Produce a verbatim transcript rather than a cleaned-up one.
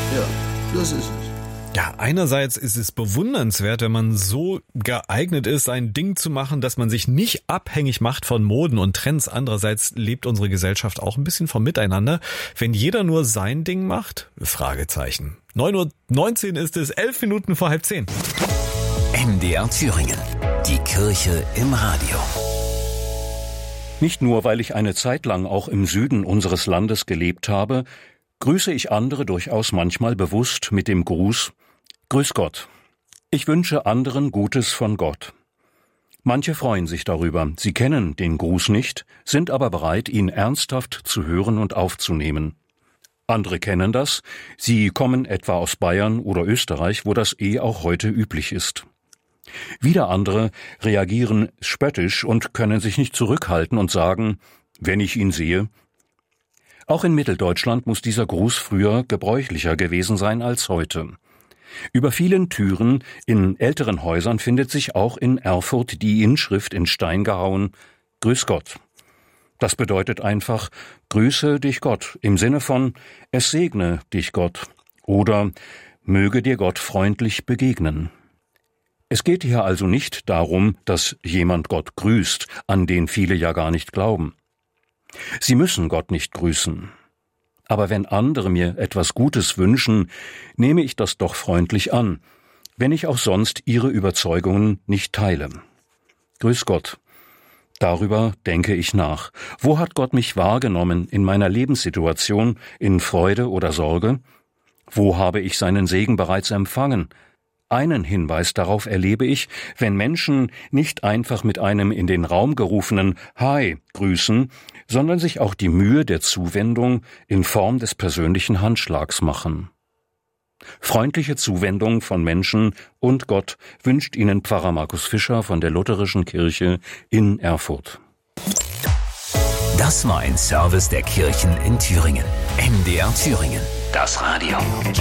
Ja, das ist es. Ja, einerseits ist es bewundernswert, wenn man so geeignet ist, ein Ding zu machen, dass man sich nicht abhängig macht von Moden und Trends. Andererseits lebt unsere Gesellschaft auch ein bisschen vom Miteinander. Wenn jeder nur sein Ding macht? Fragezeichen. neun Uhr neunzehn ist es, elf Minuten vor halb zehn. M D R Thüringen. Die Kirche im Radio. Nicht nur, weil ich eine Zeit lang auch im Süden unseres Landes gelebt habe, grüße ich andere durchaus manchmal bewusst mit dem Gruß: Grüß Gott. Ich wünsche anderen Gutes von Gott. Manche freuen sich darüber. Sie kennen den Gruß nicht, sind aber bereit, ihn ernsthaft zu hören und aufzunehmen. Andere kennen das. Sie kommen etwa aus Bayern oder Österreich, wo das eh auch heute üblich ist. Wieder andere reagieren spöttisch und können sich nicht zurückhalten und sagen: Wenn ich ihn sehe. Auch in Mitteldeutschland muss dieser Gruß früher gebräuchlicher gewesen sein als heute. Über vielen Türen in älteren Häusern findet sich auch in Erfurt die Inschrift in Stein gehauen: Grüß Gott. Das bedeutet einfach: Grüße dich Gott, im Sinne von: Es segne dich Gott oder möge dir Gott freundlich begegnen. Es geht hier also nicht darum, dass jemand Gott grüßt, an den viele ja gar nicht glauben. Sie müssen Gott nicht grüßen. Aber wenn andere mir etwas Gutes wünschen, nehme ich das doch freundlich an, wenn ich auch sonst ihre Überzeugungen nicht teile. Grüß Gott. Darüber denke ich nach. Wo hat Gott mich wahrgenommen in meiner Lebenssituation, in Freude oder Sorge? Wo habe ich seinen Segen bereits empfangen? Einen Hinweis darauf erlebe ich, wenn Menschen nicht einfach mit einem in den Raum gerufenen Hi grüßen, sondern sich auch die Mühe der Zuwendung in Form des persönlichen Handschlags machen. Freundliche Zuwendung von Menschen und Gott wünscht Ihnen Pfarrer Markus Fischer von der Lutherischen Kirche in Erfurt. Das war ein Service der Kirchen in Thüringen. M D R Thüringen. Das Radio.